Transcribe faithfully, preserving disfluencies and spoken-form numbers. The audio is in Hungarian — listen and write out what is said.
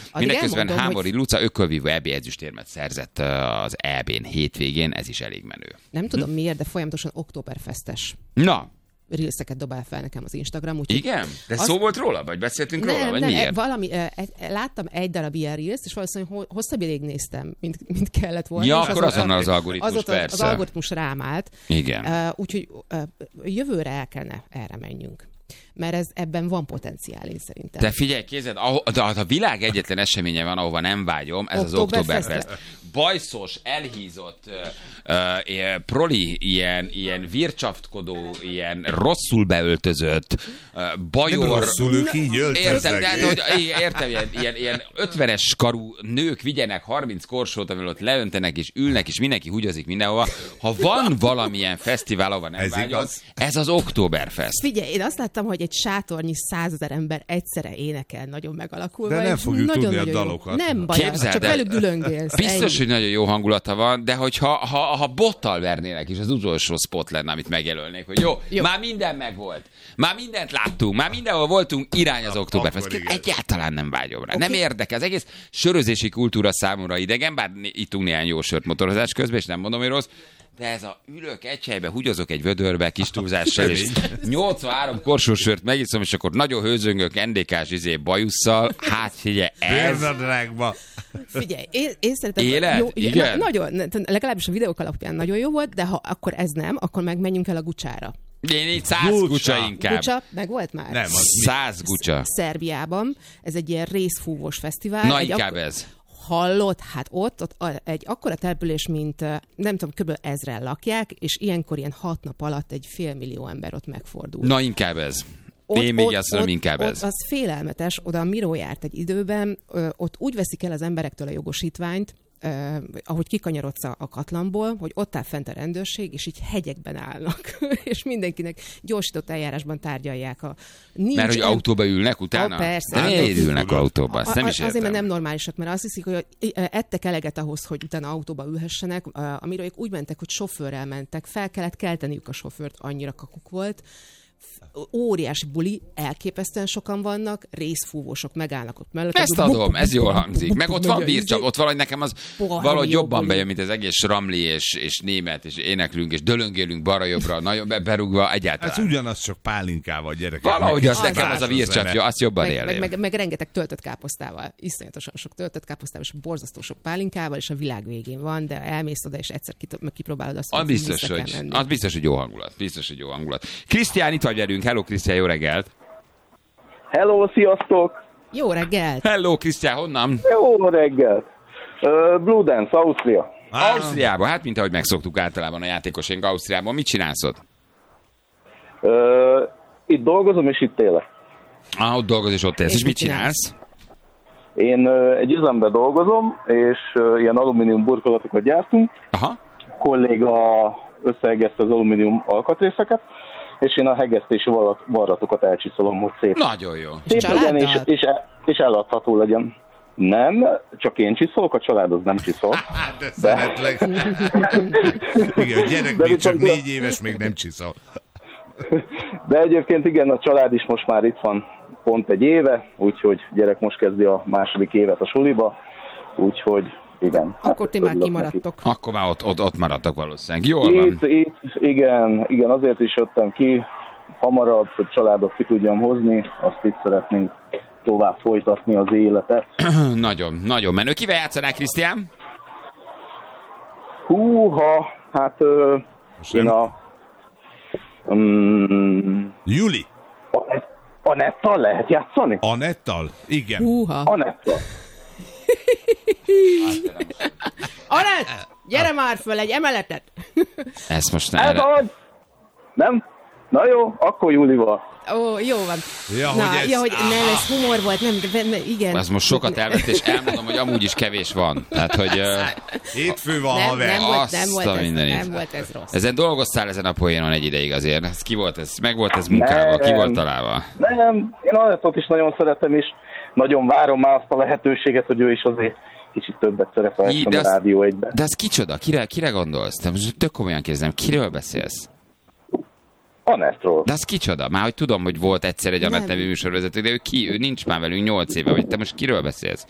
Mindeközben Hámori hogy... Luca ökölvívó é bé ezüstérmet szerzett az é bén hétvégén, ez is elég menő. Nem tudom hm? miért, de folyamatosan Oktoberfestes. Na. Reelseket dobál fel nekem az Instagram. Úgy, igen? De az... szó volt róla? Vagy beszéltünk nem, róla? Vagy nem, miért? Valami, e, e, láttam egy darab ilyen Reels, és valószínűleg hosszabb ideig néztem, mint, mint kellett volna. Ja, akkor azonnal az algoritmus, az persze. Az algoritmus rám állt. Igen. Uh, úgyhogy uh, jövőre el kellene erre menjünk. Mert ez, ebben van potenciál, én szerintem. De figyelj, kézed, a, a világ egyetlen eseménye van, ahova nem vágyom, ez az Oktoberfest. Bajszos, elhízott, uh, uh, proli, ilyen, ilyen vircsaftkodó, ilyen rosszul beöltözött, uh, bajor... Nem rosszul, ők így öltöznek. Értem, de, hogy, értem, ilyen, ilyen, ilyen ötvenes karú nők vigyenek harminc korsót, amivel ott leöntenek és ülnek, és mindenki húgyozik mindenhova. Ha van valamilyen fesztivál, ahova nem ez vágyom, igaz? ez az Oktoberfest. Figyelj, én azt láttam, hogy egy sátornyi százezer ember egyszerre énekel, nagyon megalakulva. De nem fogjuk nagyon, tudni nagyon a dalokat. Jó. Nem baj, Képzeld csak el, velük dülöngélsz. Biztos, ennyi. hogy nagyon jó hangulata van, de hogyha ha, ha bottal vernének, és az utolsó spot lenne, amit megjelölnék, hogy jó, jó, már minden megvolt, már mindent láttunk, már mindenhol voltunk, irány az Oktoberfest. Egyáltalán nem vágyom rá. Okay. Nem érdekel. Az egész sörözési kultúra számomra idegen, bár ittunk néhány jó sört motorozás közben, és nem mondom, hogy rossz, de ez a ülök egy helybe, húgyozok egy vödörbe, kis túlzással, és nyolcvanhárom korsósört megiszom, és akkor nagyon hőzöngök en dé ká-s izé bajusszal. Hát figyelj, ez... Figyelj, én, én szerintem... Élet? Jó, igen? Na, nagyon, legalábbis a videók alapján nagyon jó volt, de ha akkor ez nem, akkor meg menjünk el a Gucsára. Én így száz gucsa inkább. Gucsa, meg volt már? Nem, az száz gucsa. Szerbiában. Ez egy ilyen részfúvós fesztivál. Na, egy inkább ak- ez. Hallott, hát ott, ott egy akkora település, mint nem tudom, kb. ezren lakják, és ilyenkor ilyen hat nap alatt egy fél millió ember ott megfordul. Na, inkább ez. Ott, Én még ott, azt mondom, ott, inkább ott ez. Az félelmetes, oda a Miró járt egy időben, ö, ott úgy veszik el az emberektől a jogosítványt, Uh, ahogy kikanyarodsz a katlanból, hogy ott áll fent a rendőrség, és így hegyekben állnak, és mindenkinek gyorsított eljárásban tárgyalják a... Nincs Mert hogy em... autóba ülnek utána? A, persze. De miért ülnek autóba? Azt nem is értem. Azért, mert nem normálisak, mert azt hiszik, hogy ettek eleget ahhoz, hogy utána autóba ülhessenek. A Miróék úgy mentek, hogy sofőrrel mentek, fel kellett kelteniük a sofőrt, annyira kakuk volt. Óriási buli, elképesztően sokan vannak, részfúvósok megállnak ott mellett. Ezt adom, ez jól hangzik. Meg ott van vircsap, ott valahogy nekem az valahogy jobban bejön, mint az egész ramli és, és német, és éneklünk, és dölöngélünk balra-jobbra, nagyon berúgva egyáltalán. Ez ugyanaz, csak pálinkával, gyerekek. Valahogy az nekem az a vircsapja, azt jobban meg, élném. meg, meg, meg rengeteg töltött káposztával, iszonyatosan sok töltött káposztával, és borzasztó sok pálinkával, és a világ végén van, de elmész oda, és egyszer kipróbálod azt, az biztos, hogy, az biztos, hogy jó hangulat. Biztos, hogy jó hangulat. Krisztián, itt vagy velünk. Hello, Krisztián, jó reggelt! Hello, sziasztok! Jó reggelt! Hello, Krisztián, honnan? Jó reggelt! Uh, Blue Dance, Ausztria. Ah. Ausztriában, hát mint ahogy megszoktuk általában a játékosaink Ausztriában. Mit csinálsz ott? Uh, itt dolgozom, és itt élek. Ah, ott dolgozol, és ott élsz. És, és mit csinálsz? Én uh, egy üzemben dolgozom, és uh, ilyen alumínium burkolatokat gyártunk. Aha. A kolléga összeegezte az alumínium alkatrészeket, és én a hegesztési varratokat elcsiszolom, hogy szép. Nagyon jó. Szép legyen, és, és, és eladható legyen. Nem, csak én csiszolok, a család az nem csiszol. Hát, de szeretlek. Igen, a gyerek de még csak viszont négy éves, még nem csiszol. De egyébként igen, a család is most már itt van pont egy éve, úgyhogy gyerek most kezdi a második évet a suliba, úgyhogy igen. Akkor ti már kimaradtok. Neki. Akkor már ott, ott, ott maradtak valószínűleg. Jól van. Itt, itt, igen, igen, azért is jöttem ki hamarabb, hogy családot ki tudjam hozni, azt itt szeretnénk tovább folytatni az életet. Nagyon, nagyon menő. Kivel játszanál, Krisztián? Húha, hát ö, én a... Um, Juli. Anettal lehet játszani? Anettal? Igen. Húha. Anettal. Anett, gyere már föl egy emeletet! Ezt most Ez ne... az! Nem? Na jó, akkor Júlival. Ó, jó van. Ja, Na, hogy ez... ja, hogy nem, ez humor volt, nem, de, de, igen. Ez most sokat elvett, és elmondom, hogy amúgy is kevés van. Tehát, hogy... Uh... Hétfő van, nem, haver. nem, volt, nem, volt ez, mindenit. nem volt ez rossz. Ezen dolgoztál ezen a poénon egy ideig azért. Ez ki volt ez? Meg volt ez munkával? Ki volt találva? Nem, én Anettot is nagyon szeretem, és nagyon várom már azt a lehetőséget, hogy ő is azért kicsit többet szerepeltem a Rádió egyben. De az kicsoda? Kire, kire gondolsz? Te most tök komolyan kérdezem, kiről beszélsz? Anettról. De az kicsoda? Már hogy tudom, hogy volt egyszer egy Anett nevű műsorvezető, de ő ki? Ő nincs már velünk nyolc éve, vagy te most kiről beszélsz?